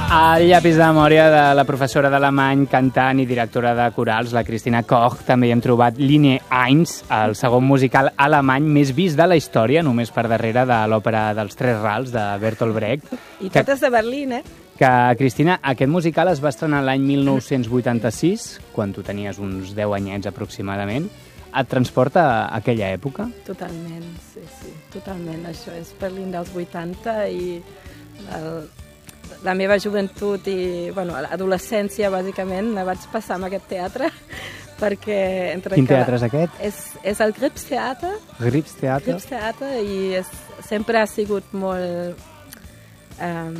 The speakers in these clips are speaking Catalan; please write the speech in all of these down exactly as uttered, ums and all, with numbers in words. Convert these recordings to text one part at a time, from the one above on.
El llapis de memòria de la professora d'alemany, cantant i directora de corals, la Christina Koch. També hi hem trobat Linie eins, el segon musical alemany més vist de la història, només per darrere de l'òpera dels Tres Rals, de Bertolt Brecht. I tot és de Berlín, eh? Que, Cristina, aquest musical es va estrenar l'any mil nou-cents vuitanta-sis, quan tu tenies uns deu anyets aproximadament. Et transporta a aquella època? Totalment, sí, sí, totalment. Això és Berlín dels vuitanta i el, la meva joventut i, bueno, l'adolescència, bàsicament, la vaig passar amb aquest teatre, perquè... Entre Quin teatre és aquest? És, és el Grips Theater. Grips Theater? Grips Theater, i és, sempre ha sigut molt... Um,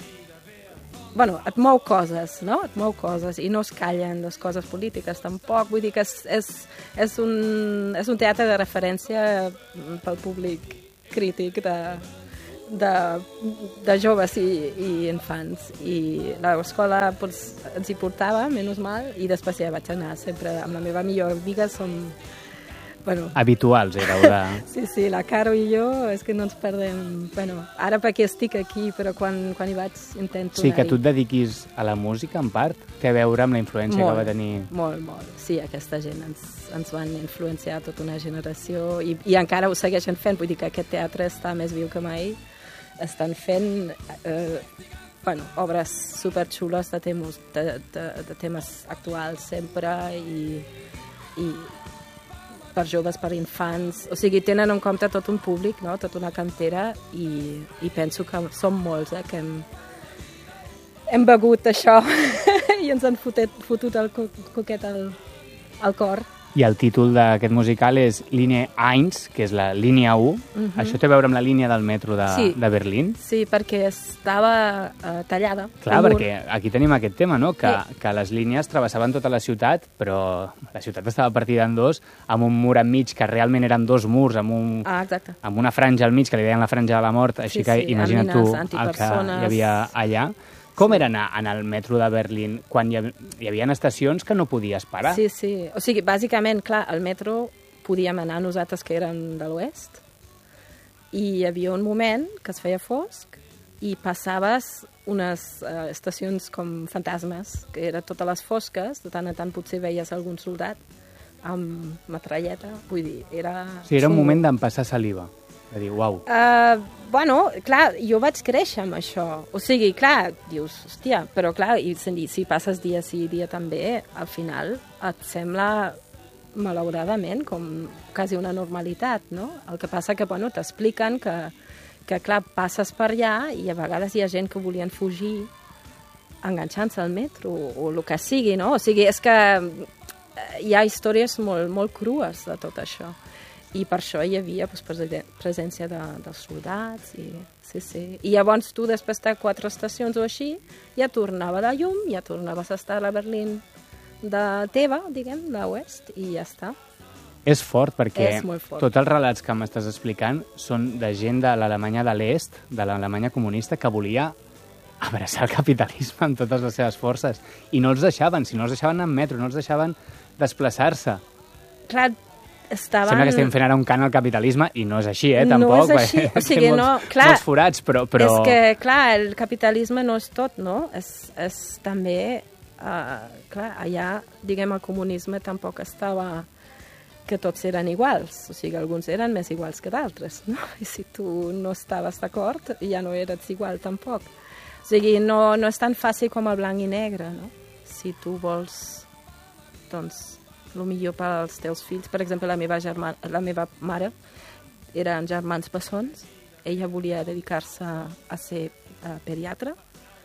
bueno, et mou coses, no? Et mou coses i no es callen les coses polítiques tampoc. Vull dir que és, és, és, un, és un teatre de referència pel públic crític de, de, de joves i, i infants. I l'escola pues, ens hi portava, menys mal, i després ja vaig anar sempre amb la meva millor amiga. Som... Bueno, habituals éreu de... Sí, sí, la Caro i jo és que no ens perdem... Bueno, ara perquè estic aquí, però quan, quan hi vaig intento... Sí, que tu et dediquis a la música, en part, té a veure amb la influència molt, que va tenir... Molt, molt. Sí, aquesta gent ens, ens van influenciar tota una generació i, i encara ho segueixen fent. Vull dir que aquest teatre està més viu que mai. Estan fent... Eh, bueno, obres superxules de temes, de, de, de temes actuals sempre i... i per joves, per infants, o sigui, tenen en compte tot un públic, no? Tota una cantera, i, i penso que som molts, eh, que hem, hem begut això i ens han fotet, fotut el co coquet al, al cor. I el títol d'aquest musical és Linie eins, que és la línia u. Uh-huh. Això té a veure amb la línia del metro de, sí. de Berlín? Sí, perquè estava uh, tallada. Clar, perquè aquí tenim aquest tema, no? Que, sí. que les línies travessaven tota la ciutat, però la ciutat estava partida en dos, amb un mur enmig, que realment eren dos murs, amb, un, ah, exacte. amb una franja al mig, que li deien la franja de la mort, així sí, que sí, imagina't tu el que hi havia allà. Com era anar en el metro de Berlín quan hi, hi havia estacions que no podies parar? Sí, sí. O sigui, bàsicament, clar, al metro podíem anar nosaltres que érem de l'oest i hi havia un moment que es feia fosc i passaves unes uh, estacions com fantasmes, que eren totes les fosques, de tant en tant potser veies algun soldat amb metralleta, vull dir, era... Sí, era un moment d'empassar saliva. De dir, uau. Uh, bueno, clar, jo vaig créixer amb això. O sigui, clar, dius, hòstia, però clar, i, si passes dia sí, dia també, al final et sembla, malauradament, com quasi una normalitat, no? El que passa que, bueno, t'expliquen que, que, clar, passes per allà i a vegades hi ha gent que volien fugir enganxant-se al metro o, o el que sigui, no? O sigui, és que hi ha històries molt, molt crues de tot això. I per això hi havia doncs, presència de, dels soldats. I, sí, sí. I llavors tu, després de quatre estacions o així, ja tornava la llum, ja tornaves a estar a la Berlín de teva, diguem, de l'oest, i ja està. És fort, perquè és molt fort. Tots els relats que m'estàs explicant són de gent de l'Alemanya de l'Est, de l'Alemanya comunista, que volia abraçar el capitalisme amb totes les seves forces. I no els deixaven, si no els deixaven en metro, no els deixaven desplaçar-se. Clar, estaven... Sembla que estem fent ara un cant al capitalisme i no és així, eh, tampoc. No és així, o sigui, molts, no, clar... Molts forats, però, però... És que, clar, el capitalisme no és tot, no? És, és també... Uh, clar, allà, diguem, el comunisme tampoc estava... que tots eren iguals, o sigui, alguns eren més iguals que d'altres, no? I si tu no estaves d'acord, ja no eres igual tampoc. O sigui, no, no és tan fàcil com el blanc i negre, no? Si tu vols, doncs... el millor pels teus fills. Per exemple, la meva, germana, la meva mare eren germans bessons. Ella volia dedicar-se a ser uh, pediatra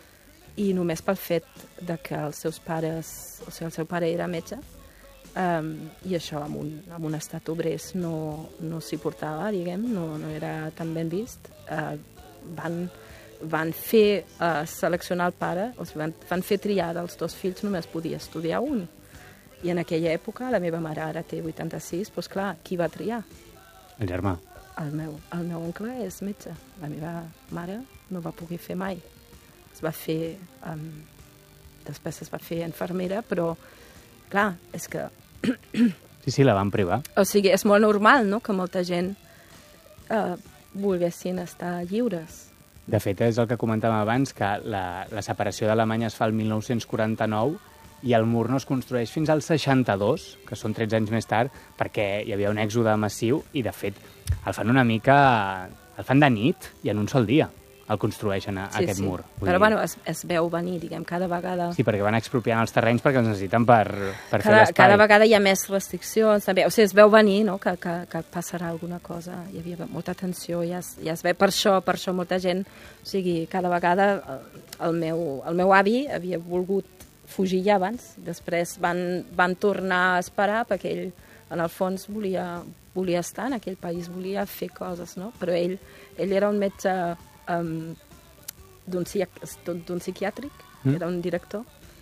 i només pel fet de que els seus pares, o sigui, el seu pare era metge, um, i això amb un, amb un estat obrers no, no s'hi portava, diguem, no, no era tan ben vist. Uh, van, van fer uh, seleccionar el pare, o sigui, van, van fer triar dels dos fills, només podia estudiar un. I en aquella època, la meva mare ara té vuitanta-sis, doncs clar, qui va triar? El germà. El meu, el meu oncle és metge. La meva mare no va poder fer mai. Es va fer... Um, després es va fer infermera, però, clar, és que... Sí, sí, la van privar. O sigui, és molt normal, no?, que molta gent uh, volguessin estar lliures. De fet, és el que comentàvem abans, que la, la separació d'Alemanya es fa el mil nou-cents quaranta-nou i el mur no es construeix fins al seixanta-dos, que són tretze anys més tard, perquè hi havia un èxode massiu i, de fet, el fan una mica... el fan de nit i en un sol dia el construeixen, a, sí, aquest sí. mur. Vull Però, dir... bueno, es, es veu venir, diguem, cada vegada... Sí, perquè van expropiant els terrenys perquè els necessiten per, per cada, fer l'espai. Cada vegada hi ha més restriccions, també. O sigui, es veu venir, no?, que, que, que passarà alguna cosa. Hi havia molta tensió, ja es, ja es ve. Per això, per això molta gent... O sigui, cada vegada el meu, el meu avi havia volgut fugir ja abans, després van, van tornar a esperar perquè ell, en el fons, volia, volia estar en aquell país, volia fer coses, no? Però ell, ell era un metge um, d'un psiquiàtric, mm. era un director,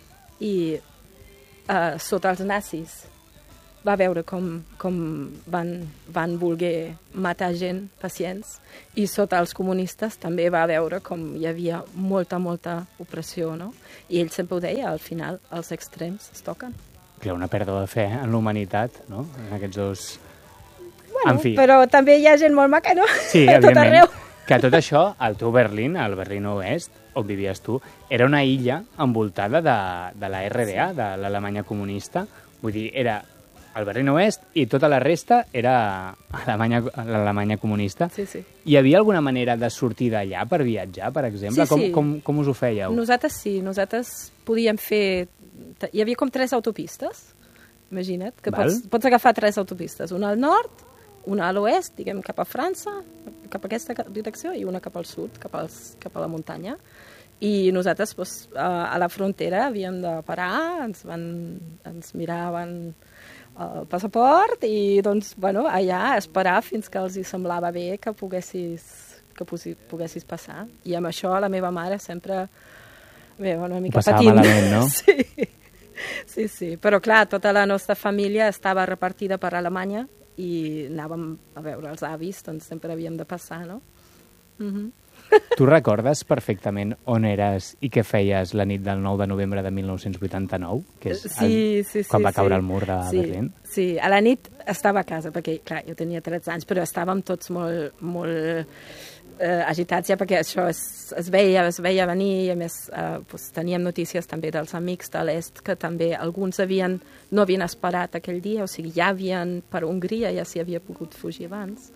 i uh, sota els nazis va veure com, com van, van voler matar gent, pacients, i sota els comunistes també va veure com hi havia molta, molta opressió, no? I ell sempre ho deia, al final els extrems es toquen. Hi ha una pèrdua de fe en la humanitat, no?, en aquests dos... Bueno, en fi. Però també hi ha gent molt maca, no? Sí, a tot arreu. Que tot això, al teu Berlín, al Berlín Oest, on vivies tu, era una illa envoltada de, de la R D A, de l'Alemanya comunista. Vull dir, era el Berlín Oest i tota la resta era l'Alemanya comunista. Sí, sí. Hi havia alguna manera de sortir d'allà per viatjar, per exemple? Sí, sí. Com, com, com us ho fèieu? Nosaltres sí, nosaltres podíem fer... Hi havia com tres autopistes, imagina't, que pots, pots agafar tres autopistes, una al nord, una a l'oest, diguem, cap a França, cap a aquesta direcció, i una cap al sud, cap, als, cap a la muntanya. I nosaltres, doncs, a la frontera havíem de parar, ens, van, ens miraven el passaport i, doncs, bueno, allà esperar fins que els hi semblava bé que poguessis, que poguessis passar. I amb això la meva mare sempre... Bé, una mica passava patint. Malament, no? Sí. Sí, sí. Però, clar, tota la nostra família estava repartida per Alemanya i anàvem a veure els avis, doncs sempre havíem de passar, no? Mhm. Tu recordes perfectament on eres i què feies la nit del nou de novembre de mil nou-cents vuitanta-nou? Que és sí, el, sí, sí. quan va caure sí. el mur de sí, Berlín? Sí, a la nit estava a casa, perquè, clar, jo tenia tretze anys, però estàvem tots molt, molt eh, agitats ja, perquè això es, es, veia, es veia venir, i a més eh, doncs, teníem notícies també dels amics de l'est, que també alguns havien, no havien esperat aquell dia, o sigui, ja havien, per Hongria ja s'hi havia pogut fugir abans,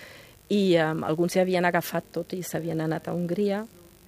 i um, alguns s'hi havien agafat tot i s'havien anat a Hongria,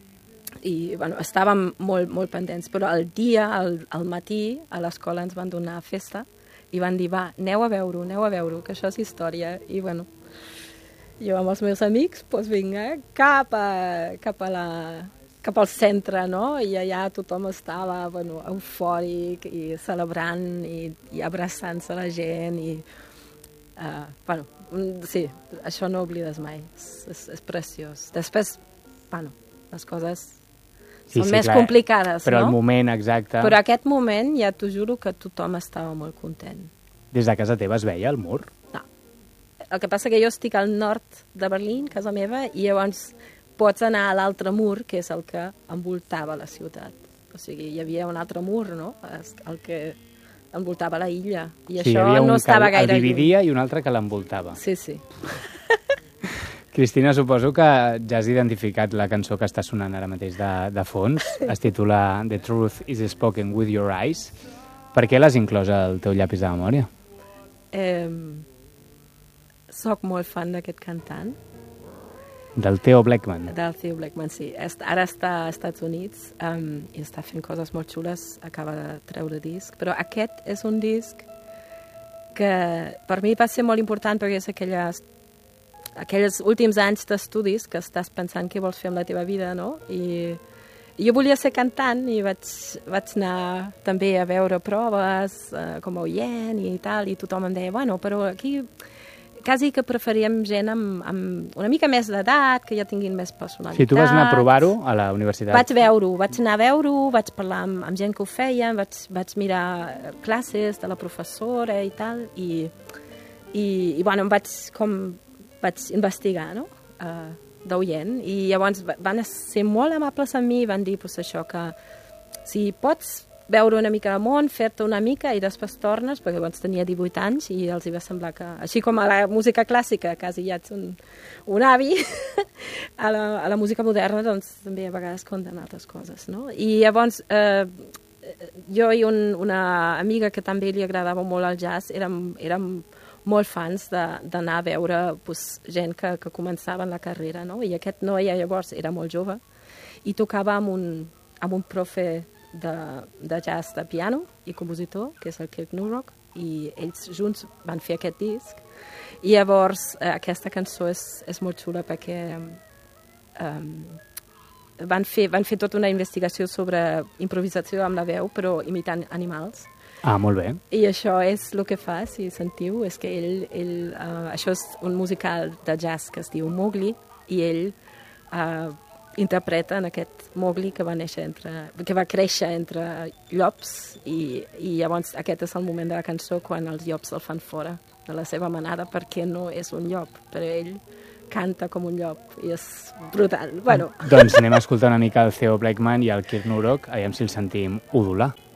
i bueno, estàvem molt, molt pendents, però el dia, al, al matí, a l'escola ens van donar festa i van dir, va, aneu a veure-ho, aneu a veure-ho, que això és història. I bueno, jo amb els meus amics, doncs vinga, cap, a, cap, a la, cap al centre, no? I allà tothom estava, bueno, eufòric i celebrant i, i abraçant-se la gent i... Uh, bueno, sí, això no oblides mai, és, és, és preciós. Després, bueno, les coses sí, són sí, més clar, complicades, però no? el moment exacte... Però aquest moment, ja t'ho juro que tothom estava molt content. Des de casa teva es veia el mur? No. El que passa que jo estic al nord de Berlín, casa meva, i llavors pots anar a l'altre mur, que és el que envoltava la ciutat. O sigui, hi havia un altre mur, no?, el que envoltava la illa, i sí, això no estava gaire lluny. El dividia lluny. I un altre que l'envoltava. Sí, sí. Cristina, suposo que ja has identificat la cançó que està sonant ara mateix de, de fons. Es titula The Truth is Spoken with Your Eyes. Per què l'has inclòs al teu llapis de memòria? Eh, soc molt fan d'aquest cantant. Del Theo Blackman. Del Theo Blackman, sí. Ara està als Estats Units um, i està fent coses molt xules, acaba de treure disc, però aquest és un disc que per mi va ser molt important perquè és aquelles, aquells últims anys d'estudis que estàs pensant què vols fer amb la teva vida, no? I, i jo volia ser cantant i vaig, vaig anar també a veure proves uh, com a oient i tal, i tothom em deia, bueno, però aquí... quasi que preferíem gent amb, amb una mica més d'edat, que ja tinguin més personalitat. Si tu vas anar a provar-ho a la universitat... Vaig veure-ho, vaig anar a veure-ho, vaig parlar amb, amb gent que ho feia, vaig, vaig mirar classes de la professora i tal, i, i, i bueno, em vaig, com, vaig investigar, no?, uh, d'oient, i llavors van ser molt amables amb mi i van dir, pues, això, que si pots veure una mica el món, fer-te una mica i després tornes, perquè llavors tenia divuit anys i els hi va semblar que, així com a la música clàssica, quasi ja ets un, un avi, a la, a la música moderna doncs també a vegades compten altres coses, no? I llavors eh, jo i un, una amiga que també li agradava molt el jazz érem, érem molt fans d'anar a veure pues, gent que, que començava en la carrera, no? I aquest noi llavors era molt jove i tocava amb un, amb un profe De, de jazz de piano i compositor, que és el Kirk Nurok, i ells junts van fer aquest disc. I llavors eh, aquesta cançó és, és molt xula perquè um, van, fer, van fer tota una investigació sobre improvisació amb la veu, però imitant animals. Ah, molt bé. I això és el que fa, si sentiu, és que ell, ell uh, això és un musical de jazz que es diu Mowgli, i ell uh, interpreta en aquest Mowgli que va néixer entre, que va créixer entre llops i, i llavors aquest és el moment de la cançó quan els llops el fan fora de la seva manada perquè no és un llop, però ell canta com un llop i és brutal. Bueno. Doncs anem a escoltar una mica el Theo Blackman i el Kirk Nurok, aviam si el sentim udolar.